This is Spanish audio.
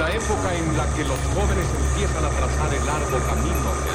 la época en la que los jóvenes empiezan a trazar el largo camino